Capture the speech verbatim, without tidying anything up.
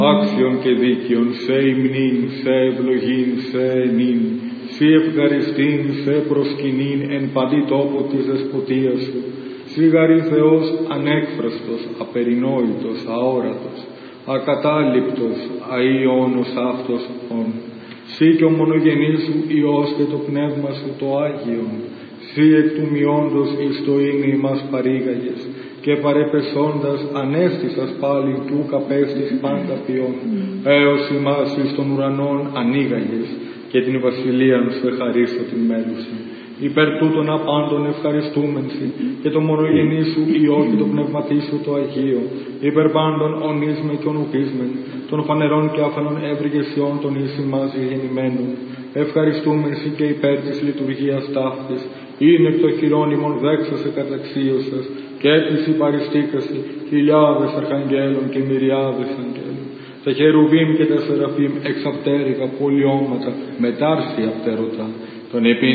Άξιον και δίκαιον, σε υμνήν, σε ευλογήν, σε ενήν, σοι ευχαριστήν, σε προσκυνήν εν παντή τόπο της δεσποτείας σου. Σοι γαρή Θεός ανέκφραστος, απερινόητος, αόρατος, ακατάληπτος, αΐονος αυτός ον. Σοι και ο μονογενής σου Υιός και το Πνεύμα σου το Άγιον. Σοι εκ του μειόντος εις το είναι ημάς παρήγαγες, και παρεπεσόντας ανέστησας πάλι του καπέστης πάντα ποιόν, έως ημάς εις των ουρανών ανοίγαγες, και την βασιλείαν σου εχαρίσω την μέλουση. Υπέρ τούτων απάντων ευχαριστούμενσι, και το μονογενή σου Υιό και το πνευματί σου το Αγίο, υπέρ πάντων ονίσμε και ονουκίσμεν, των φανερών και άφανων ευρυγεσιών των εις ημάς γεννημένων, ευχαριστούμενσι και υπέρ της λειτουργίας ταύτης, είναι εκ το χειρών ημών δέξασε καταξίωσας, και έπληση παριστήκαση χιλιάδες αρχαγγέλων και μυριάδες αγγέλων. Τα χερουβίμ και τα σεραφείμ εξαπτέρυγα πολιώματα, μετάρσια πτερωτά, τον